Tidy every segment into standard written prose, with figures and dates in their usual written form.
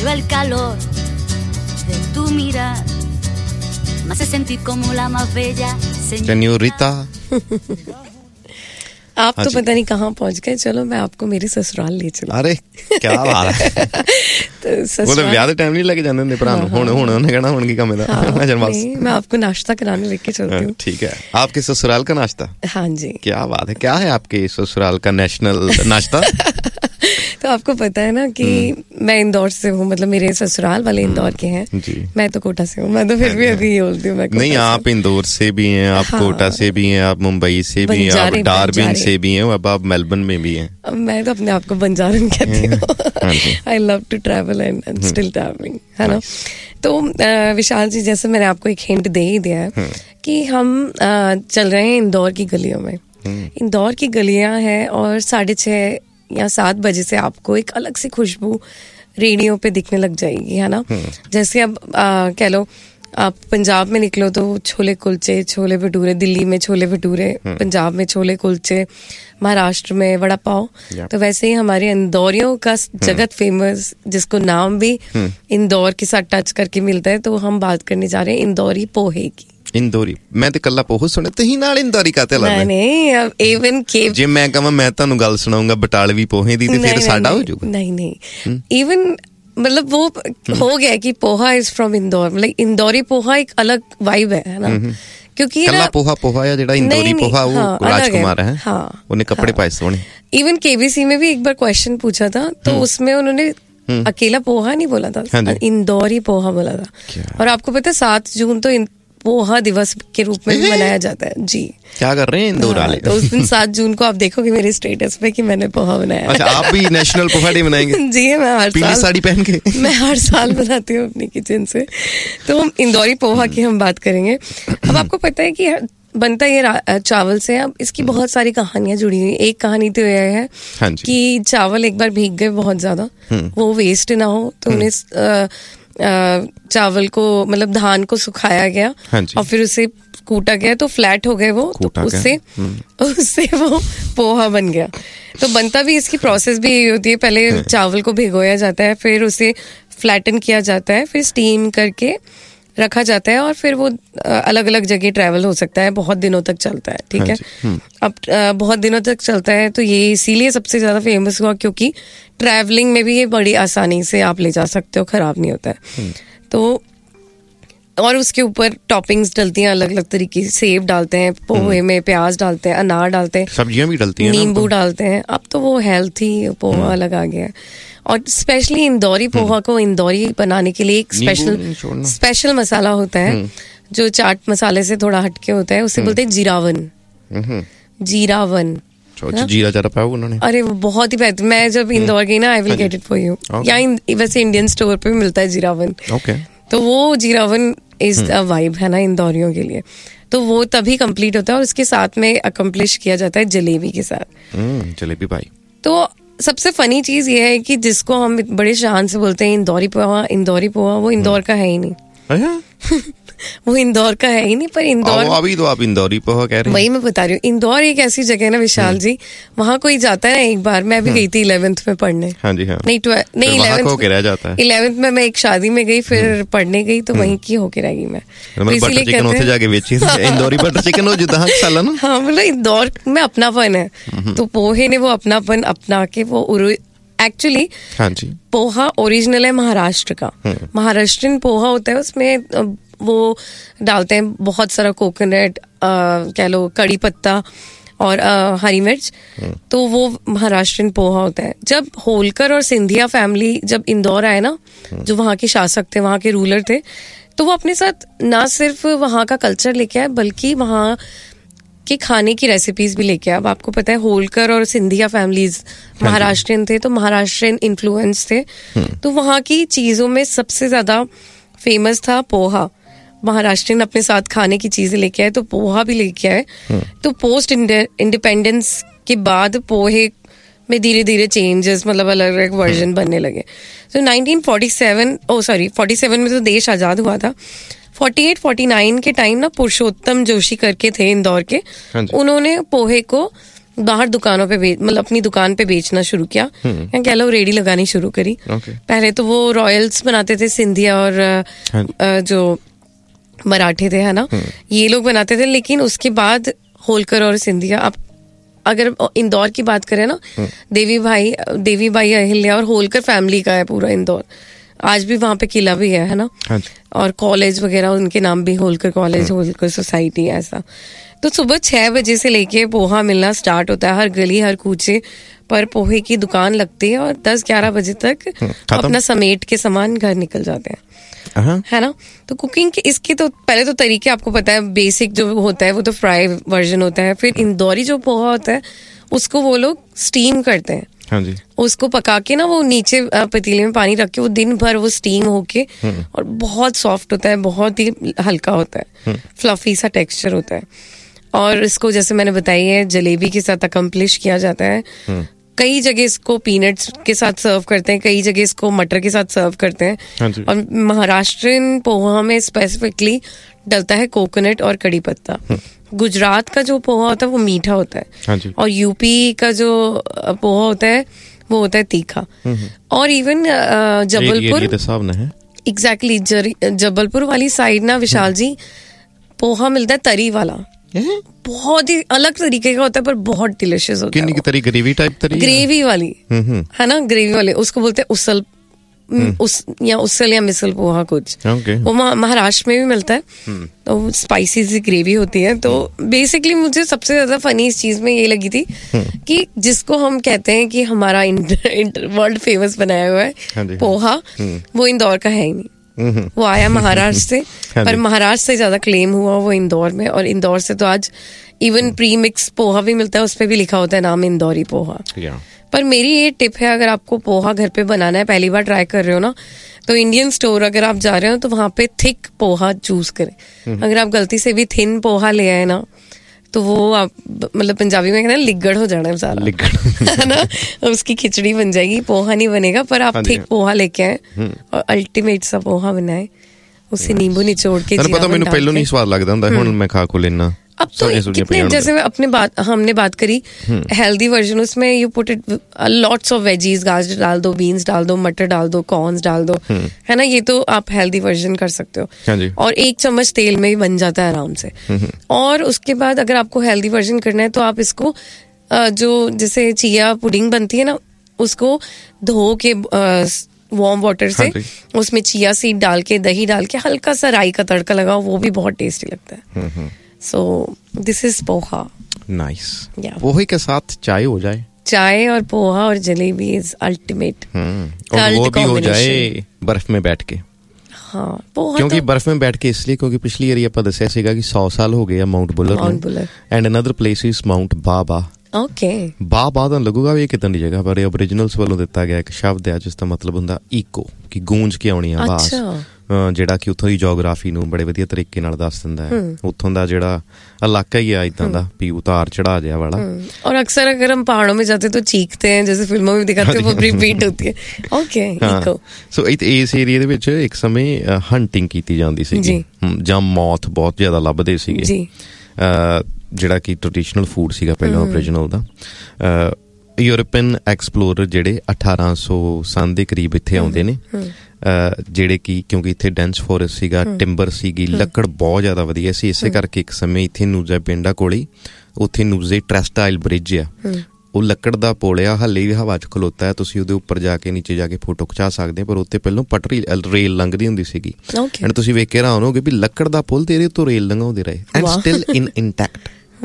Solo el calor de tu mirar me hace sentir como la más bella señorita. आप तो पता नहीं कहाँ पहुंच गए. चलो मैं आपको मेरे ससुराल ले चलूं. अरे क्या बात है. तो वो तो ब्याह दे टाइम नहीं लेके जाने दे भरा हुन उन्हें कहना हुन की काम है. नहीं, मैं आपको नाश्ता कराने लेके चलती हूँ. ठीक है. आपके ससुराल का नाश्ता. हाँ जी. क्या बात है. क्या है आपके ससुराल का नेशनल नाश्ता? तो आपको पता है ना कि मैं इंदौर से हूँ, मतलब मेरे ससुराल वाले इंदौर के हैं. मैं तो कोटा से हूँ. मैं तो फिर भी अभी ये बोलती हूँ मैं नहीं, आप इंदौर से भी हैं, आप कोटा से भी हैं, आप मुंबई से भी हैं, आप डार्बिन से भी हैं, अब आप मेलबर्न में भी हैं. मैं तो अपने आप को बंजारन कहती हूँ. I love to travel and still travelling, है ना. तो विशाल जी, जैसे मैंने आपको एक हिंट दे ही दिया है कि हम चल रहे हैं इंदौर की गलियों में. इंदौर की गलियां हैं और 6:30 या 7 बजे से आपको एक अलग सी खुशबू रेडियो पे दिखने लग जाएगी, है ना. जैसे अब कह लो आप पंजाब में निकलो तो छोले कुलचे, छोले भटूरे, दिल्ली में छोले भटूरे, पंजाब में छोले कुलचे, महाराष्ट्र में वड़ा पाव. तो वैसे ही हमारे इंदौरियों का जगत फेमस, जिसको नाम भी इंदौर के साथ टच करके मिलता है, तो हम बात करने जा रहे हैं इंदौरी पोहे की. इंदौरी मैं ते कल्ला पोह सुने ते ही नाल इंदौरी काते लाने. नहीं, अब इवन के जे मैं कहां मैं तानू गल सुनाऊंगा बटालवी पोहे दी ते फिर साडा हो जाऊगा. नहीं, इवन मतलब वो हो गया कि पोहा इज फ्रॉम इंदौर. मतलब इंदौरी पोहा एक अलग वाइब है ना. क्योंकि कल्ला पोहा या जेड़ा इंदौरी पोहा वो राजकुमार है. उन्हें कपड़े पाए सोने. इवन केबीसी में भी एक बार क्वेश्चन पूछा था, तो उसमें उन्होंने अकेला पोहा नहीं बोला था, इंदौरी पोहा बोला था. और आपको पता है 7 जून तो पोहा दिवस के रूप में भी मनाया जाता है जी. क्या कर रहे हैं इंदौर वाले? तो उस दिन 7 जून को आप देखोगे मेरे स्टेटस पे कि मैंने पोहा बनाया. अच्छा, आप भी नेशनल पोहा डे मनाएंगे? जी, मैं हर साल साड़ी पहन के मैं हर साल बनाती हूँ अपनी किचन से. तो हम इंदौरी पोहा की हम बात करेंगे. अब आपको पता है कि बनता ये चावल से. अब इसकी बहुत सारी कहानियां जुड़ी हुई. एक कहानी तो यह है कि चावल एक बार भीग गए बहुत ज्यादा, वो वेस्ट ना हो, तो उन्हें चावल को मतलब धान को सुखाया गया और फिर उसे कूटा गया, तो फ्लैट हो गए वो, तो उससे वो पोहा बन गया. तो बनता भी इसकी प्रोसेस भी यही होती है. पहले चावल को भिगोया जाता है, फिर उसे फ्लैटन किया जाता है, फिर स्टीम करके रखा जाता है और फिर वो अलग अलग जगह ट्रैवल हो सकता है. बहुत दिनों तक चलता है. ठीक है. अब बहुत दिनों तक चलता है तो ये इसीलिए सबसे ज्यादा फेमस हुआ क्योंकि ट्रैवलिंग में भी ये बड़ी आसानी से आप ले जा सकते हो, खराब नहीं होता है. तो और उसके ऊपर टॉपिंग्स डलती हैं अलग अलग तरीके. सेब डालते हैं पोहे में, प्याज डालते हैं, अनार डालते हैं, सब्जियां भी डलती हैं, नींबू डालते हैं. अब तो वो हेल्थी पोहा अलग आ गया है. और स्पेशली इंदौरी पोहा को इंदौरी बनाने के लिए एक स्पेशल मसाला होता है जो चाट मसाले से थोड़ा हटके होता है. उसे बोलते हैं जीरावन. जीरावन जीरा जरा पाया उन्होंने. अरे वो बहुत ही बेहतर. मैं जब इंदौर गई ना, I will get it for you. या वैसे इंडियन स्टोर पे भी मिलता है जीरावन. तो वो जीरावन इज अ वाइब है ना इंदौरियों के लिए. तो वो तभी कंप्लीट होता है और उसके साथ में अकम्प्लिश किया जाता है जलेबी के साथ. जलेबी भाई. तो सबसे फनी चीज ये है कि जिसको हम बड़े शान से बोलते हैं इंदौरी पोहा, वो इंदौर का है ही नहीं. वो इंदौर का है ही नहीं. पर इंदौर अभी तो आप इंदौरी पोहा कह रहे हैं. वही मैं बता रही हूँ. इंदौर एक ऐसी जगह है ना विशाल जी, वहाँ कोई जाता है ना. एक बार मैं भी गई थी 11th में पढ़ने. हाँ जी, हाँ. नहीं 11th में मैं एक शादी में गई, फिर पढ़ने गई, तो वहीं की होके रह गई मैं. इसीलिए कहते हैं जाके बेची इंदौरी बटर चिकन हो जुदा साला ना. हाँ, मतलब इंदौर में अपनापन है. तो पोहे ने वो अपनापन अपना के वो एक्चुअली पोहा ओरिजिनल है महाराष्ट्र का. महाराष्ट्रियन पोहा होता है, उसमें वो डालते हैं बहुत सारा कोकोनट, कह लो कड़ी पत्ता और हरी मिर्च. तो वो महाराष्ट्रियन पोहा होता है. जब होलकर और सिंधिया फैमिली जब इंदौर आए ना, जो वहाँ के शासक थे, वहाँ के रूलर थे, तो वो अपने साथ ना सिर्फ वहाँ का कल्चर लेके आए बल्कि वहाँ के खाने की रेसिपीज भी लेके आए. अब आपको पता है होलकर और सिंधिया फैमिलीज महाराष्ट्रियन थे, तो महाराष्ट्रियन इन्फ्लुएंस थे. तो वहाँ की चीजों में सबसे ज्यादा फेमस था पोहा. महाराष्ट्रियन अपने साथ खाने की चीजें लेके आए, तो पोहा भी लेके आए. तो पोस्ट इंडिपेंडेंस के बाद पोहे में धीरे धीरे चेंजेस, मतलब अलग अलग वर्जन बनने लगे. तो 47 में तो देश आजाद हुआ था. 48-49 के टाइम ना पुरुषोत्तम जोशी करके थे इंदौर के, उन्होंने पोहे को बाहर दुकानों पे मतलब अपनी दुकान पे बेचना शुरू किया, या कह लो रेडी लगानी शुरू करी। पहले तो वो रॉयल्स बनाते थे, सिंधिया और जो मराठे थे, है ना, ये लोग बनाते थे। लेकिन उसके बाद होलकर और सिंधिया, आप अगर इंदौर की बात करें ना, देवी भाई अहिल्या और होलकर फैमिली का है पूरा इंदौर। आज भी वहाँ पे किला भी है ना, और कॉलेज वगैरह उनके नाम भी, होलकर कॉलेज, होलकर सोसाइटी, ऐसा। तो सुबह 6 बजे से लेके पोहा मिलना स्टार्ट होता है, हर गली हर कूचे पर पोहे की दुकान लगती है, और 10-11 बजे तक अपना समेट के सामान घर निकल जाते हैं, है ना। तो कुकिंग के इसके तो पहले तो तरीके आपको पता है, बेसिक जो होता है वो तो फ्राई वर्जन होता है। फिर इंदौरी जो पोहा होता है उसको वो लोग स्टीम करते हैं। हाँ जी। उसको पका के ना, वो नीचे पतीले में पानी रख के वो दिन भर वो स्टीम होके, और बहुत सॉफ्ट होता है, बहुत ही हल्का होता है, फ्लफी सा टेक्सचर होता है। और इसको जैसे मैंने बताई है, जलेबी के साथ अकम्प्लिश किया जाता है। कई जगह इसको पीनट्स के साथ सर्व करते हैं, कई जगह इसको मटर के साथ सर्व करते हैं। और महाराष्ट्रियन पोहा में स्पेसिफिकली डलता है कोकोनट और कड़ी पत्ता। गुजरात का जो पोहा होता है वो मीठा होता है, और यूपी का जो पोहा होता है वो होता है तीखा। और इवन जबलपुर, एग्जैक्टली जबलपुर वाली साइड ना विशाल जी, पोहा मिलता है तरी वाला, बहुत ही अलग तरीके का होता है, पर बहुत डिलिशियस होता है। तरी ग्रेवी टाइप तरी, ग्रेवी वाली, है ना, ग्रेवी वाले, उसको बोलते हैं उसल, उसल या मिसल पोहा कुछ। वो महाराष्ट्र में भी मिलता है, तो स्पाइसी सी ग्रेवी होती है। तो बेसिकली मुझे सबसे ज्यादा फनी इस चीज में ये लगी थी कि जिसको हम कहते हैं कि हमारा वर्ल्ड फेमस बनाया हुआ है पोहा, वो इंदौर का है ही नहीं। वो आया महाराष्ट्र से, पर महाराष्ट्र से ज्यादा क्लेम हुआ वो इंदौर में। और इंदौर से तो आज इवन प्री मिक्स पोहा भी मिलता है, उस पर भी लिखा होता है नाम इंदौरी पोहा। पर मेरी ये टिप है, अगर आपको पोहा घर पे बनाना है, पहली बार ट्राई कर रहे हो ना, तो इंडियन स्टोर अगर आप जा रहे हो तो वहां पे थिक पोहा चूज करें। अगर आप गलती से भी थिन पोहा ले आए ना, तो वो आप मतलब पंजाबी में कहना लिगड़ हो जाना है सारा, है ना, उसकी खिचड़ी बन जाएगी, पोहा नहीं बनेगा। पर आप थिक पोहा लेके आए और अल्टीमेट सा पोहा बनाए, उससे नींबू निचोड़ के, पता मैंने पहले नहीं स्वाद लगता हुंदा, हुण मैं खा को लेना। अब तो कितने, जैसे हमने बात करी हेल्दी वर्जन, उसमें you put it lots of veggies, गाजर डाल दो, बीन्स डाल दो, मटर डाल दो, कॉर्न्स डाल दो, है ना, ये तो आप हेल्दी वर्जन कर सकते हो। और 1 चम्मच तेल में ही बन जाता है आराम से। और उसके बाद अगर आपको हेल्दी वर्जन करना है तो आप इसको जो जैसे चिया पुडिंग बनती है ना, उसको धो के वार्म वाटर से उसमें चिया सीड डाल के, दही डाल के, हल्का सा राई का तड़का लगाओ, वो भी बहुत टेस्टी लगता है। So this is poha. Nice। पोहे के साथ चाय हो जाए, चाय और पोहा और जलेबी इज अल्टीमेट। और वो भी हो जाए बर्फ में बैठ के। हाँ, पोहा क्योंकि तो बर्फ में बैठ के इसलिए क्योंकि पिछली ईयर ਆਪਾਂ ਦੱਸਿਆ ਸੀਗਾ कि 100 साल हो गए mount Buhler and another place is mount बाबा। ਬਾਬਾ ਤਾਂ ਲੱਗੂਗਾ ਵੀ ਇਹ ਕਿਦਾਂ ਦੀ ਜਗ੍ਹਾ, ਪਰ ਓਰੀਜਨਲਸ ਵੱਲੋਂ ਦਿੱਤਾ ਗਿਆ ਇੱਕ ਸ਼ਬਦ ਹੈ ਜਿਸ ਦਾ ਮਤਲਬ ਹੁੰਦਾ ਈਕੋ, ਕਿ ਗੂੰਜ ਕੇ ਆਉਣੀ ਆਵਾਜ਼, ਜਿਹੜਾ ਕਿ ਉੱਥੋਂ ਦੀ ਜੀਓਗ੍ਰਾਫੀ ਨੂੰ ਬੜੇ ਵਧੀਆ ਤਰੀਕੇ ਨਾਲ ਦੱਸ ਦਿੰਦਾ ਹੈ। ਉੱਥੋਂ ਦਾ ਜਿਹੜਾ ਇਲਾਕਾ ਹੀ ਆ इतना ਦਾ भी उतार चढ़ा जिया वाला। और अक्सर अगर हम पहाड़ों में जाते तो चीखते हैं, जैसे फिल्मों में दिखाते हैं, वो रिपीट होती है। Okay, eco. सो इस ਏਰੀਏ ਦੇ ਵਿੱਚ ਇੱਕ ਸਮੇਂ ਹੰਟਿੰਗ ਕੀਤੀ ਜਾਂਦੀ ਸੀਗੀ, ਜਾਂ ਮੌਤ ਬਹੁਤ ਜ਼ਿਆਦਾ ਲੱਭਦੇ ਸੀਗੇ, ਜਿਹੜਾ ਕਿ ਟ੍ਰੈਡੀਸ਼ਨਲ ਫੂਡ ਸੀਗਾ ਪਹਿਲਾਂ ਓਰੀਜਨਲ ਦਾ। ਯੂਰਪੀਅਨ ਐਕਸਪਲੋਰਰ ਜਿਹੜੇ 1800 ਸੰਨ ਦੇ ਕਰੀਬ ਇੱਥੇ ਆਉਂਦੇ ਨੇ, ਜਿਹੜੇ ਕਿ ਕਿਉਂਕਿ ਇੱਥੇ ਡੈਂਸ ਫੋਰੈਸਟ ਸੀਗਾ, ਟਿੰਬਰ ਸੀਗੀ, ਲੱਕੜ ਬਹੁਤ ਜ਼ਿਆਦਾ ਵਧੀਆ ਸੀ, ਇਸੇ ਕਰਕੇ ਇੱਕ ਸਮੇਂ ਇੱਥੇ ਨੂਜ਼ਾ ਪਿੰਡਾ ਕੋਲੇ, ਉੱਥੇ ਨੂਜ਼ੇ ਟ੍ਰੈਸਟਾਈਲ ਬ੍ਰਿਜ ਆ, ਉਹ ਲੱਕੜ ਦਾ ਪੁਲ ਆ, ਹਾਲੇ ਵੀ ਹਵਾ 'ਚ ਖਲੋਤਾ ਹੈ, ਤੁਸੀਂ ਉਹਦੇ ਉੱਪਰ ਜਾ ਕੇ ਨੀਚੇ ਜਾ ਕੇ ਫੋਟੋ ਖਿਚਾ ਸਕਦੇ, ਪਰ ਉੱਤੇ ਪਹਿਲਾਂ ਪਟਰੀ ਰੇਲ ਲੰਘਦੀ ਹੁੰਦੀ ਸੀਗੀ, ਐਂਡ ਤੁਸੀਂ ਵੇਖ ਕੇ ਹੈਰਾਨ ਹੋਗੇ ਵੀ ਲੱਕੜ ਦਾ ਪੁਲ ਤੇ ਇਹਦੇ ਉੱਤੋਂ ਰੇਲ ਲੰਘਾਉਂਦੇ ਰਹੇ, ਐਂਡ ਸਟਿਲ ਇੰਟੈਕਟ।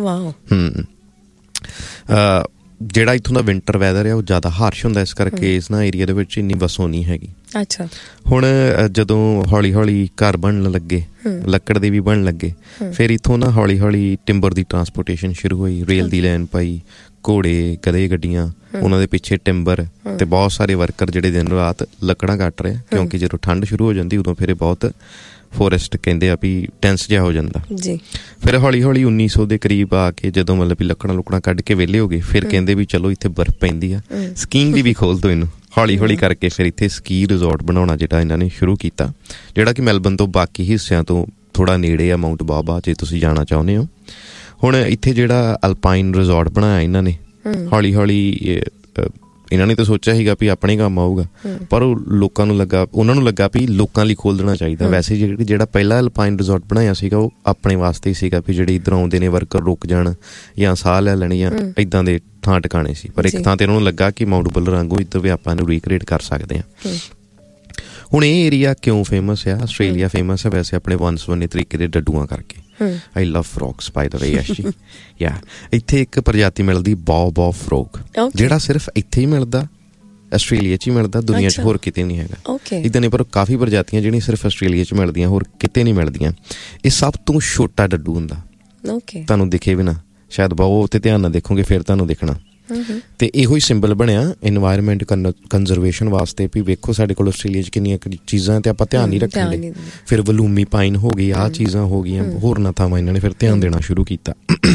ਜਿਹੜਾ ਇੱਥੋਂ ਦਾ ਵਿੰਟਰ ਵੈਦਰ ਹੈ ਉਹ ਜ਼ਿਆਦਾ ਹਾਰਸ਼ ਹੁੰਦਾ, ਇਸ ਕਰਕੇ ਇਸ ਨਾ ਏਰੀਆ ਦੇ ਵਿੱਚ ਇੰਨੀ ਵਸੋਂ ਨਹੀਂ ਹੈਗੀ। ਅੱਛਾ, ਹੁਣ ਜਦੋਂ ਹੌਲੀ ਹੌਲੀ ਘਰ ਬਣਨ ਲੱਗੇ, ਲੱਕੜ ਦੇ ਵੀ ਬਣਨ ਲੱਗੇ, ਫਿਰ ਇੱਥੋਂ ਨਾ ਹੌਲੀ ਹੌਲੀ ਟਿੰਬਰ ਦੀ ਟਰਾਂਸਪੋਰਟੇਸ਼ਨ ਸ਼ੁਰੂ ਹੋਈ, ਰੇਲ ਦੀ ਲਾਈਨ ਪਾਈ, ਘੋੜੇ, ਗਧੇ ਗੱਡੀਆਂ, ਉਹਨਾਂ ਦੇ ਪਿੱਛੇ ਟਿੰਬਰ, ਤੇ ਬਹੁਤ ਸਾਰੇ ਵਰਕਰ ਜਿਹੜੇ ਦਿਨ ਰਾਤ ਲੱਕੜਾਂ ਕੱਟ ਰਹੇ, ਕਿਉਂਕਿ ਜਦੋਂ ਠੰਡ ਸ਼ੁਰੂ ਹੋ ਜਾਂਦੀ ਉਦੋਂ ਫਿਰ ਬਹੁਤ ਫੋਰੈਸਟ ਕਹਿੰਦੇ ਆ ਵੀ ਟੈਂਸ ਜਿਹਾ ਹੋ ਜਾਂਦਾ ਜੀ। ਫਿਰ ਹੌਲੀ ਹੌਲੀ 1900 ਦੇ ਕਰੀਬ ਆ ਕੇ ਜਦੋਂ ਮਤਲਬ ਵੀ ਲੱਕੜਾਂ ਲੁਕੜਾਂ ਕੱਢ ਕੇ ਵਿਹਲੇ ਹੋ ਗਏ, ਫਿਰ ਕਹਿੰਦੇ ਵੀ ਚਲੋ ਇੱਥੇ ਬਰਫ਼ ਪੈਂਦੀ ਆ, ਸਕੀਇੰਗ ਦੀ ਵੀ ਖੋਲ ਦੋ ਇਹਨੂੰ। ਹੌਲੀ ਹੌਲੀ ਕਰਕੇ ਫਿਰ ਇੱਥੇ ਸਕੀ ਰਿਜ਼ੋਰਟ ਬਣਾਉਣਾ ਜਿਹੜਾ ਇਹਨਾਂ ਨੇ ਸ਼ੁਰੂ ਕੀਤਾ, ਜਿਹੜਾ ਕਿ ਮੈਲਬਨ ਤੋਂ ਬਾਕੀ ਹਿੱਸਿਆਂ ਤੋਂ ਥੋੜ੍ਹਾ ਨੇੜੇ ਆ ਮਾਊਂਟ ਬਾਬਾ, ਜੇ ਤੁਸੀਂ ਜਾਣਾ ਚਾਹੁੰਦੇ ਹੋ। ਹੁਣ ਇੱਥੇ ਜਿਹੜਾ ਅਲਪਾਈਨ ਰਿਜ਼ੋਰਟ ਬਣਾਇਆ ਇਹਨਾਂ ਨੇ, ਹੌਲੀ ਹੌਲੀ ਇਹਨਾਂ ਨੇ ਤਾਂ ਸੋਚਿਆ ਸੀਗਾ ਵੀ ਆਪਣੇ ਕੰਮ ਆਊਗਾ, ਪਰ ਉਹ ਉਹਨਾਂ ਨੂੰ ਲੱਗਾ ਵੀ ਲੋਕਾਂ ਲਈ ਖੋਲ੍ਹ ਦੇਣਾ ਚਾਹੀਦਾ। ਵੈਸੇ ਜਿਹੜਾ ਪਹਿਲਾ ਅਲਪਾਈਨ ਰਿਜ਼ੋਰਟ ਬਣਾਇਆ ਸੀਗਾ ਉਹ ਆਪਣੇ ਵਾਸਤੇ ਹੀ ਸੀਗਾ ਵੀ ਜਿਹੜੇ ਇੱਧਰ ਆਉਂਦੇ ਨੇ ਵਰਕਰ ਰੁਕ ਜਾਣ ਜਾਂ ਸਾਹ ਲੈ ਲੈਣ ਜਾਂ ਇੱਦਾਂ ਦੇ ਥਾਂ ਟਿਕਾਣੇ ਸੀ। ਪਰ ਇੱਕ ਥਾਂ ਤੇ ਉਹਨਾਂ ਨੂੰ ਲੱਗਾ ਕਿ ਮਾਊਂਟ ਬੁੱਲਰ ਵਾਂਗੂ ਇੱਧਰ ਵੀ ਆਪਾਂ ਇਹਨੂੰ ਰੀਕ੍ਰੀਏਟ ਕਰ ਸਕਦੇ ਹਾਂ। ਹੁਣ ਇਹ ਏਰੀਆ ਕਿਉਂ ਫੇਮਸ ਆ? ਆਸਟ੍ਰੇਲੀਆ ਫੇਮਸ ਹੈ ਵੈਸੇ ਆਪਣੇ ਵੰਨ-ਸੁਵੰਨੇ ਤਰੀਕੇ ਦੇ ਡੱਡੂਆਂ ਕਰਕੇ। I love frogs by the way actually yeah ਇੱਥੇ ਇੱਕ ਪ੍ਰਜਾਤੀ ਮਿਲਦੀ ਬਾਓਬਾਬ ਫਰੋਗ, ਜਿਹੜਾ ਸਿਰਫ ਇੱਥੇ ਹੀ ਮਿਲਦਾ, ਆਸਟ੍ਰੇਲੀਆ 'ਚ ਹੀ ਮਿਲਦਾ, ਦੁਨੀਆ 'ਚ ਹੋਰ ਕਿਤੇ ਨਹੀਂ ਹੈਗਾ। ਇੱਦਾਂ ਨੇ ਪਰ ਕਾਫੀ ਪ੍ਰਜਾਤੀਆਂ ਜਿਹੜੀਆਂ ਸਿਰਫ ਆਸਟ੍ਰੇਲੀਆ 'ਚ ਮਿਲਦੀਆਂ, ਹੋਰ ਕਿਤੇ ਨਹੀਂ ਮਿਲਦੀਆਂ। ਇਹ ਸਭ ਤੋਂ ਛੋਟਾ ਡੱਡੂ ਹੁੰਦਾ, ਤੁਹਾਨੂੰ ਦਿਖੇ ਵੀ ਨਾ ਸ਼ਾਇਦ, ਬਹੁਤ ਤੇ ਧਿਆਨ ਨਾਲ ਦੇਖੋਗੇ ਫਿਰ ਤੁਹਾਨੂੰ ਦਿਖਣਾ। ਤੇ ਇਹੋ ਹੀ ਸਿੰਬਲ ਬਣਿਆ ਇਨਵਾਇਰਮੈਂਟ ਕੰਜ਼ਰਵੇਸ਼ਨ ਵਾਸਤੇ ਵੀ ਵੇਖੋ ਸਾਡੇ ਕੋਲ ਆਸਟ੍ਰੇਲੀਆ 'ਚ ਕਿੰਨੀਆਂ ਚੀਜ਼ਾਂ ਤੇ ਆਪਾਂ ਧਿਆਨ ਨਹੀਂ ਰੱਖਾਂਗੇ। ਫਿਰ ਵਲੂਮੀ ਪਾਈਨ ਹੋ ਗਈ, ਆਹ ਚੀਜ਼ਾਂ ਹੋ ਗਈਆਂ, ਹੋਰ ਨਾ ਥਾਵਾਂ ਇਹਨਾਂ ਨੇ ਫਿਰ ਧਿਆਨ ਦੇਣਾ ਸ਼ੁਰੂ ਕੀਤਾ।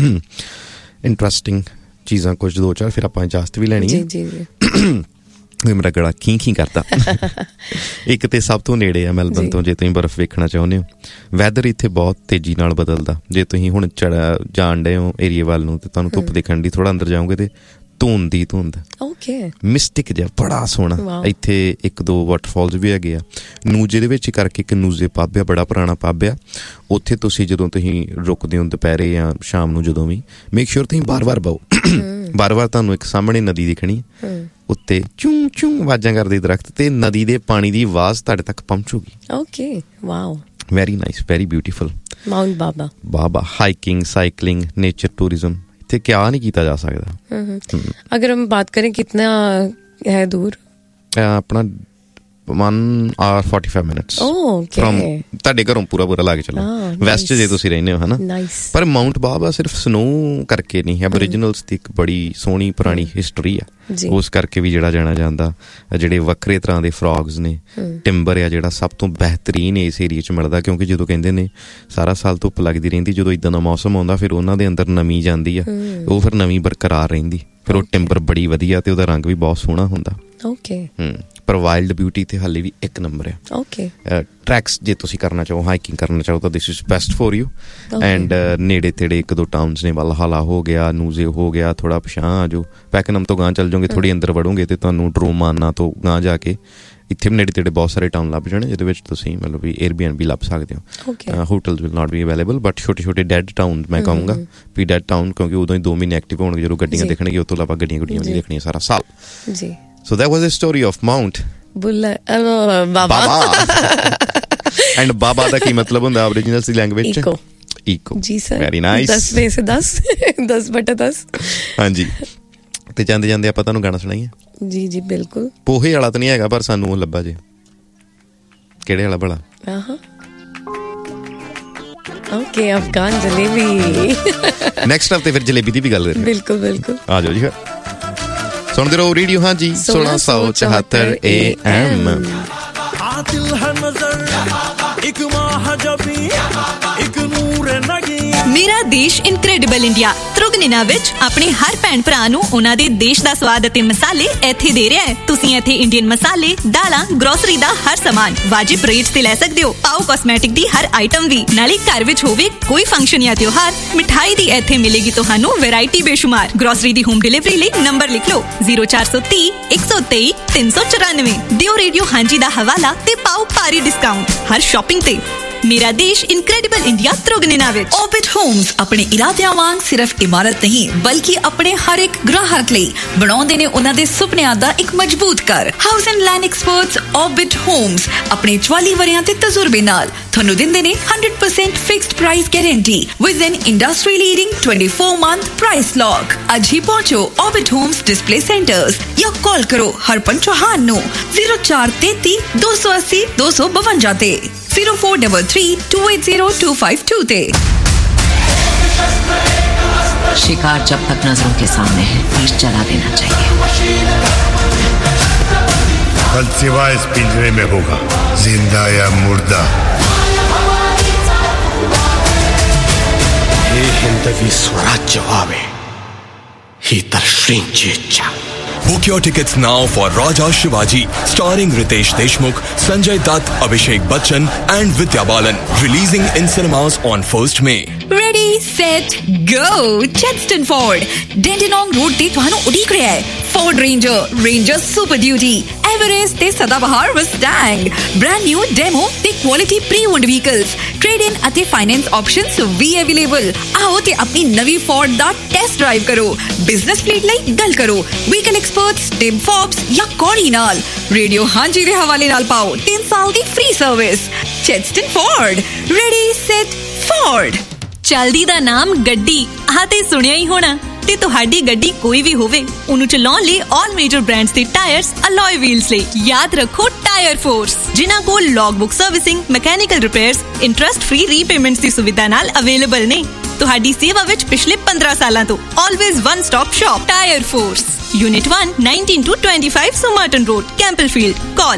ਇੰਟਰਸਟਿੰਗ ਚੀਜ਼ਾਂ ਕੁਝ ਦੋ ਚਾਰ ਫਿਰ ਆਪਾਂ ਇਜਾਜ਼ਤ ਵੀ ਲੈਣੀ ਹੈ। ਮੇਰਾ ਗਲਾ ਖੀ ਕਰਦਾ। ਇੱਕ ਤੇ ਸਭ ਤੋਂ ਨੇੜੇ ਆ ਮੈਲਬਨ ਤੋਂ, ਜੇ ਤੁਸੀਂ ਬਰਫ਼ ਵੇਖਣਾ ਚਾਹੁੰਦੇ ਹੋ। ਵੈਦਰ ਇੱਥੇ ਬਹੁਤ ਤੇਜ਼ੀ ਨਾਲ ਬਦਲਦਾ। ਜੇ ਤੁਸੀਂ ਹੁਣ ਜਾਣ ਡਏ ਹੋ ਏਰੀਏ ਵੱਲ ਨੂੰ ਤੇ ਤੁਹਾਨੂੰ ਧੁੱਪ ਦੇਖਣ ਦੀ, ਥੋੜਾ ਅੰਦਰ ਜਾਓਗੇ ਤੇ ਧੁੰਦ ਹੀ ਧੁੰਦ, ਮਿਸਟਿਕ ਜਿਹਾ ਬੜਾ ਸੋਹਣਾ। ਇੱਥੇ 1-2 ਵਾਟਰਫਾਲਸ ਵੀ ਹੈਗੇ ਆ। ਨੂਜੇ ਦੇ ਵਿੱਚ ਕਰਕੇ ਇੱਕ ਨੂਜੇ ਪੱਬ ਆ, ਬੜਾ ਪੁਰਾਣਾ ਪੱਬ ਆ। ਉੱਥੇ ਤੁਸੀਂ ਜਦੋਂ ਤੁਸੀਂ ਰੁਕਦੇ ਹੋ ਦੁਪਹਿਰੇ ਜਾਂ ਸ਼ਾਮ ਨੂੰ, ਜਦੋਂ ਵੀ ਮੇਕ ਸ਼ੋਰ ਤੁਸੀਂ ਬਾਰ-ਬਾਰ ਬਾਓ। ਬਾਰ-ਬਾਰ ਤੁਹਾਨੂੰ ਇੱਕ ਸਾਹਮਣੇ ਨਦੀ ਦਿਖਣੀ, ਉੱਤੇ ਚੂੰ ਚੂੰ ਆਵਾਜ਼ਾਂ ਕਰਦੇ ਦਰਖਤ, ਤੇ ਨਦੀ ਦੇ ਪਾਣੀ ਦੀ ਆਵਾਜ਼ ਤੁਹਾਡੇ ਤੱਕ ਪਹੁੰਚੂਗੀ। Very nice, very beautiful. Mount ਬਾਬਾ ਹਾਈਕਿੰਗ, ਸਾਈਕਲਿੰਗ, ਨੇਚਰ ਟੂਰਿਜ਼ਮ ਇੱਥੇ ਕਿਆ ਨਹੀਂ ਕੀਤਾ ਜਾ ਸਕਦਾ। ਅਗਰ ਹਮ ਬਾਤ ਕरें कितना है दूर? ਆਪਣਾ 1 hour 45 minutes ਤੁਹਾਡੇ ਘਰੋਂ ਪੂਰਾ ਲਾ ਕੇ ਚੱਲੋ। ਵੈਸਟ ਜੇ ਤੁਸੀਂ ਰਹਿੰਦੇ ਹੋ ਹਨਾ। ਪਰ ਮਾਊਂਟ ਬਾਬਾ ਸਿਰਫ ਸਨੋ ਕਰਕੇ ਨਹੀਂ, ਐਬੋਰੀਜਨਲਸ ਦੀ ਇੱਕ ਬੜੀ ਸੋਹਣੀ ਪੁਰਾਣੀ ਹਿਸਟਰੀ ਆ, ਉਸ ਕਰਕੇ ਵੀ ਜਿਹੜਾ ਜਾਣਾ ਜਾਂਦਾ। ਜਿਹੜੇ ਵੱਖਰੇ ਤਰ੍ਹਾਂ ਦੇ ਫਰੋਗਸ ਨੇ, ਟਿੰਬਰ ਆ ਜਿਹੜਾ ਸਭ ਤੋਂ ਬਿਹਤਰੀਨ ਇਸ ਏਰੀਏ 'ਚ ਮਿਲਦਾ, ਕਿਉਂਕਿ ਜਦੋਂ ਕਹਿੰਦੇ ਨੇ ਸਾਰਾ ਸਾਲ ਧੁੱਪ ਲੱਗਦੀ ਰਹਿੰਦੀ, ਜਦੋਂ ਇੱਦਾਂ ਦਾ ਮੌਸਮ ਆਉਂਦਾ ਫਿਰ ਉਹਨਾਂ ਦੇ ਅੰਦਰ ਨਮੀ ਜਾਂਦੀ ਆ, ਉਹ ਫਿਰ ਨਵੀਂ ਬਰਕਰਾਰ ਰਹਿੰਦੀ, ਫਿਰ ਉਹ ਟਿੰਬਰ ਬੜੀ ਵਧੀਆ ਤੇ ਉਹਦਾ ਰੰਗ ਵੀ ਬਹੁਤ ਸੋਹਣਾ ਹੁੰਦਾ। ਪਰ ਵਾਈਲਡ ਬਿਊਟੀ ਤੇ ਹਾਲੇ ਵੀ ਇੱਕ ਨੰਬਰ ਆ। ਟਰੈਕਸ ਜੇ ਤੁਸੀਂ ਕਰਨਾ ਚਾਹੋ, ਹਾਈਕਿੰਗ ਕਰਨਾ ਚਾਹੋ ਤਾਂ this is best for you. And ਨੇੜੇ ਤੇੜੇ 1-2 ਟਾਊਨਸ ਨੇ, ਵਲਹਾਲਾ ਹੋ ਗਿਆ, ਨੂਜ਼ੇ ਹੋ ਗਿਆ, ਥੋੜਾ ਪਛਾਂ ਆ ਜਾਓ। ਪੈਕਨਮ ਤੋਂ ਗਾਂ ਚੱਲ ਜਾਓਗੇ, ਥੋੜੀ ਅੰਦਰ ਵੜੋਗੇ ਤੇ ਤੁਹਾਨੂੰ ਡਰੋਮਾਨਾ ਤੋਂ ਗਾਂ ਜਾ ਕੇ ਇੱਥੇ ਨੇੜੇ ਤੇੜੇ ਬਹੁਤ ਸਾਰੇ ਟਾਊਨ ਲੱਭ ਜਾਣੇ, ਜਿਹਦੇ ਵਿੱਚ ਤੁਸੀਂ ਮਤਲਬ ਵੀ Airbnb ਲੱਭ ਸਕਦੇ ਹੋ। Hotels will not be available, but ਛੋਟੇ ਡੈਡ ਟਾਊਨ ਮੈਂ ਕਹੂੰਗਾ ਵੀ ਡੈਡ ਟਾਊਨ, ਕਿਉਂਕਿ ਉਦੋਂ ਹੀ 2 ਮਹੀਨੇ ਐਕਟਿਵ ਹੋਣਗੇ ਜਦੋਂ ਗੱਡੀਆਂ ਦੇਖਣਗੇ। ਉਹ ਤੋਂ ਇਲਾਵਾ ਗੱਡੀਆਂ ਨਹੀਂ ਦੇਖਣੀਆਂ ਸਾਰਾ ਸਾਲ। So that was the story of Mount Baba. And Baba ਦਾ ਕੀ ਮਤਲਬ ਹੁੰਦਾ original ਸੀ ਲੈਂਗੁਏਜ 'ਚ? Eco. ਜੀ ਸਰ, ਵੈਰੀ ਨਾਈਸ। 10 में से 10 10/10। ਹਾਂਜੀ, ਤੇ ਜਾਂਦੇ ਜਾਂਦੇ ਆਪਾਂ ਤੁਹਾਨੂੰ ਗਾਣਾ ਸੁਣਾਈਏ? ਜੀ ਬਿਲਕੁਲ। ਪੋਹੇ ਵਾਲਾ ਤਾਂ ਨਹੀਂ ਹੈਗਾ, ਪਰ ਸਾਨੂੰ ਉਹ ਲੱਭਾ ਜੇ। ਕਿਹੜੇ ਵਾਲਾ ਭਲਾ? ਓਕੇ, ਅਫਗਾਨ ਜਲੇਬੀ। ਨੈਕਸਟ ਹਫਤੇ ਫਿਰ ਜਲੇਬੀ ਦੀ ਵੀ ਗੱਲ ਕਰਾਂਗੇ। ਬਿਲਕੁਲ ਆ ਜਾਓ ਜੀ ਫਿਰ। ਸੁਣਦੇ ਰਹੋ ਰੇਡੀਓ ਹਾਂਜੀ 1674 AM। ਮੇਰਾ ਦੇਸ਼ ਇਨਕ੍ਰੈਡੀਬਲ ਇੰਡੀਆ ਤ੍ਰਿਗੁਣਿਨਾ ਵਿੱਚ ਆਪਣੇ ਹਰ ਭੈਣ ਭਰਾ ਨੂੰ ਉਹਨਾਂ ਦੇ ਦੇਸ਼ ਦਾ ਸਵਾਦ ਅਤੇ ਮਸਾਲੇ ਇੱਥੇ ਦੇ ਰਿਹਾ ਹੈ। ਤੁਸੀਂ ਇੱਥੇ ਇੰਡੀਅਨ ਮਸਾਲੇ, ਦਾਲਾਂ, ਗਰੋਸਰੀ ਦਾ ਹਰ ਸਮਾਨ ਵਾਜਿਬ ਰੇਟ ਤੇ ਲੈ ਸਕਦੇ ਹੋ। ਪਾਓ ਕਾਸਮੈਟਿਕ ਦੀ ਹਰ ਆਈਟਮ ਵੀ, ਨਾਲੇ ਘਰ ਵਿੱਚ ਹੋਵੇ ਕੋਈ ਫੰਕਸ਼ਨ ਜਾਂ ਤਿਉਹਾਰ, ਮਿਠਾਈ ਦੀ ਇੱਥੇ ਮਿਲੇਗੀ ਤੁਹਾਨੂੰ ਵੈਰਾਈਟੀ ਬੇਸ਼ੁਮਾਰ। ਗਰੋਸਰੀ ਦੀ ਹੋਮ ਡਿਲੀਵਰੀ ਲਈ ਨੰਬਰ ਲਿਖ ਲਓ 0430 123 394। ਦਿਓ ਰੇਡੀਓ ਹਾਂਜੀ ਦਾ ਹਵਾਲਾ ਤੇ ਪਾਓ ਭਾਰੀ ਡਿਸਕਾਊਂਟ ਹਰ ਸ਼ਾਪਿੰਗ ਤੇ। ਮੇਰਾ ਦੇਸ਼ ਇਨਕ੍ਰੈਡੀਬਲ ਇੰਡੀਆ ਤ੍ਰਿਗੁਣਿਨਾ ਵਿੱਚ। ਓਰਬਿਟ ਹੋਮਸ ਆਪਣੇ ਇਰਾਦਿਆਂ ਵਾਂਗ ਸਿਰਫ ਇਮਾਰਤ ਨਹੀਂ, ਬਲਕਿ ਆਪਣੇ ਹਰ ਇੱਕ ਗ੍ਰਾਹਕ ਲਈ ਬਣਾਉਂਦੇ ਨੇ ਉਹਨਾਂ ਦੇ ਸੁਪਨਿਆਂ ਦਾ ਇੱਕ ਮਜ਼ਬੂਤ ਘਰ। House and land experts Orbit homes ਆਪਣੇ 44 ਵਰਿਆਂ ਦੇ ਤਜਰਬੇ ਨਾਲ ਤੁਹਾਨੂੰ ਦਿੰਦੇ ਨੇ 100% fixed price guarantee with N industry leading 24-month price lock. ਅੱਜ ਹੀ ਪਹੁੰਚੋ ਓਰਬਿਟ ਹੋਮਸ ਡਿਸਪਲੇ ਸੈਂਟਰਸ ਜਾਂ ਕਾਲ ਕਰੋ ਹਰਪਨ ਚੌਹਾਨ ਨੂੰ 0433 280 252 ਤੇ 0433 280 252 ਤੇ। शिकार जब तक नजरों के सामने है तीर चला देना चाहिए। कल सिवाय इस पिंजरे में होगा, जिंदा या मुर्दा। हे हिंदवी स्वराज्य व्हावे ही तरश्रींची इच्छा। Book your tickets now for Raja Shivaji, starring Ritesh Deshmukh, Sanjay Dutt, Abhishek Bachchan and Vidya Balan, releasing in cinemas on 1st May. Ready, set, go! Chadstone Ford, Dandenong Road ਤੇ ਤੁਹਾਨੂੰ ਉਡੀਕ ਰਿਹਾ ਹੈ। Ford Ranger, Ranger Super Duty, Everest ਤੇ ਸਦਾਬਹਾਰ Mustang, brand new demo ਤੇ quality pre-owned vehicles, trade-in ਅਤੇ finance options ਵੀ available। ਆਓ ਤੇ ਆਪਣੀ ਨਵੀਂ Ford ਦਾ test drive ਕਰੋ। Business fleet ਲਈ ਗੱਲ ਕਰੋ vehicle experts Tim Forbes ਜਾਂ Corey ਨਾਲ। Radio ਹਾਂਜੀ ਦੇ ਹਵਾਲੇ ਨਾਲ ਪਾਓ 3 ਸਾਲ ਦੀ free service। Chadstone Ford, ready set Ford। ਚਲਦੀ ਦਾ ਨਾਮ ਗੱਡੀ ਆਹ ਤੇ ਸੁਣਿਆ ਹੀ ਹੋਣਾ ਤੇ ਤੁਹਾਡੀ ਗੱਡੀ ਕੋਈ ਵੀ ਹੋਵੇ ਉਹਨੂੰ ਚਲਾਉਣ ਲਈ ਆਲ ਮੇਜਰ ਬ੍ਰਾਂਡਸ ਦੇ ਟਾਇਰਸ ਅਲੋਏ ਵੀਲਸ ਲਈ ਯਾਦ ਰੱਖੋ ਟਾਇਰ ਫੋਰਸ ਜਿਨ੍ਹਾਂ ਕੋਲ ਲੌਗਬੁੱਕ servicing mechanical repairs interest free repayments ਦੀ ਸੁਵਿਧਾ ਨਾਲ ਅਵੇਲੇਬਲ ਨੇ ਤੁਹਾਡੀ ਸੇਵਾ ਵਿੱਚ ਪਿਛਲੇ 15 ਸਾਲਾਂ ਤੋਂ always one stop shop tyre force Unit 1, 19 to 25 Somerton Road, Campbellfield. Call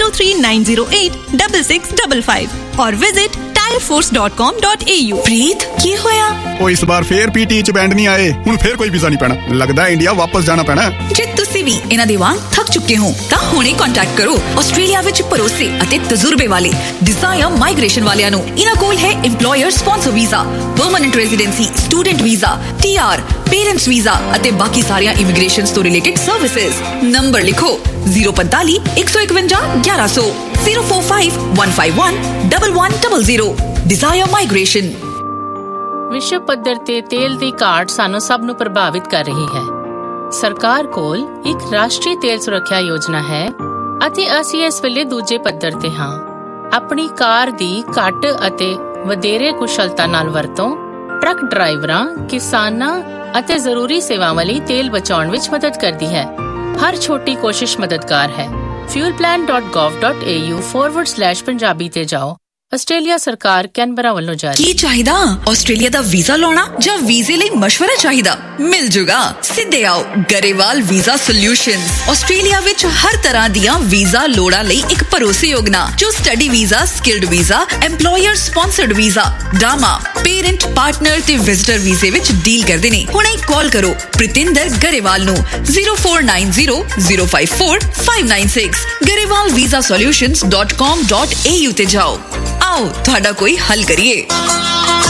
03908 6655 or visit tireforce.com.au. Preet, ਕੀ ਹੋਇਆ? ਉਹ ਇਸ ਵਾਰ ਫੇਰ ਪੀਟੀ ਚ ਬੈਂਡ ਨਹੀਂ ਆਏ ਹੁਣ ਫੇਰ ਕੋਈ ਵੀਜ਼ਾ ਨਹੀਂ ਪੈਣਾ ਲੱਗਦਾ ਇੰਡੀਆ ਵਾਪਸ ਜਾਣਾ ਪੈਣਾ ਜੇ ਤੁਸੀਂ ਵੀ ਇਹਨਾਂ ਦੇ ਵਾਂਗ ਥੱਕ ਚੁੱਕੇ ਹੋ ਤਾਂ ਹੁਣੇ ਕੰਟੈਕਟ ਕਰੋ ਆਸਟ੍ਰੇਲੀਆ ਵਿੱਚ ਭਰੋਸੇ ਅਤੇ ਤਜਰਬੇ ਵਾਲੇ ਡਿਜ਼ਾਇਰ ਮਾਈਗ੍ਰੇਸ਼ਨ ਵਾਲਿਆਂ ਨੂੰ ਇਹਨਾਂ ਕੋਲ ਹੈ EMPLOYER sponsor visa permanent residency student visa TR parents visa ਅਤੇ ਬਾਕੀ ਸਾਰੀਆਂ ਇਮੀਗ੍ਰੇਸ਼ਨਸ ਤੋਂ ਰਿਲੇਟਡ ਸਰਵਿਸਿਜ਼ ਨੰਬਰ ਲਿਖੋ 045 151 1100 045 151 1100 Desire Migration। ਵਿਸ਼ਵ ਪੱਧਰ ਤੇ ਤੇਲ ਦੀ ਘਾਟ ਸਾਨੂੰ ਸਭ ਨੂੰ ਪ੍ਰਭਾਵਿਤ ਕਰ ਰਹੀ ਹੈ। ਸਰਕਾਰ ਕੋਲ ਇੱਕ ਰਾਸ਼ਟਰੀ ਤੇਲ ਸੁਰੱਖਿਆ ਯੋਜਨਾ ਹੈ ਅਤੇ ਅਸੀਂ ਇਸ ਵੇਲੇ ਦੂਜੇ ਪੱਧਰ ਤੇ ਹਾਂ। ਆਪਣੀ ਕਾਰ ਦੀ ਘੱਟ ਅਤੇ ਵਧੇਰੇ ਕੁਸ਼ਲਤਾ ਨਾਲ ਵਰਤੋਂ ਟਰੱਕ ਡਰਾਈਵਰਾਂ, ਕਿਸਾਨਾਂ ਅਤੇ ਜ਼ਰੂਰੀ ਸੇਵਾਵਾਂ ਲਈ ਤੇਲ ਬਚਾਉਣ ਵਿੱਚ ਮਦਦ ਕਰਦੀ ਹੈ। ਹਰ ਛੋਟੀ ਕੋਸ਼ਿਸ਼ ਮਦਦਗਾਰ ਹੈ। fuelplan.gov.au/punjabi ਤੇ ਜਾਓ। ਆਸਟ੍ਰੇਲੀਆ ਸਰਕਾਰ ਕੈਨਬਰਾ ਵੱਲੋਂ ਜਾਰੀ। ਕੀ ਚਾਹੀਦਾ? ਆਸਟ੍ਰੇਲੀਆ ਦਾ ਵੀਜ਼ਾ ਲਾਉਣਾ ਜਾਂ ਵੀਜ਼ੇ ਲਈ ਮਸ਼ਵਰਾ ਚਾਹੀਦਾ? ਮਿਲ ਜੂਗਾ। ਸਿੱਧੇ ਆਓ ਗਰੇਵਾਲ ਵੀਜ਼ਾ ਸੋਲਿਊਸ਼ਨਸ। ਆਸਟ੍ਰੇਲੀਆ ਵਿੱਚ ਹਰ ਤਰ੍ਹਾਂ ਦੀਆਂ ਵੀਜ਼ਾ ਲੋੜਾਂ ਲਈ ਇੱਕ ਭਰੋਸੇਯੋਗ ਨਾਂ ਜੋ study visa, skilled visa, EMPLOYER sponsored visa, ਡਾਮਾ, parent, partner ਤੇ ਵਿਜ਼ਟਰ ਵੀਜ਼ੇ ਵਿੱਚ ਡੀਲ ਕਰਦੇ ਨੇ। ਹੁਣੇ ਕਾਲ ਕਰੋ ਪ੍ਰਿਤਿੰਦਰ ਗਰੇਵਾਲ ਨੂੰ 0490054596 garevalvisasolutions.com.au ਤੇ ਜਾਓ। ਆਓ ਤੁਹਾਡਾ ਕੋਈ ਹੱਲ ਕਰੀਏ।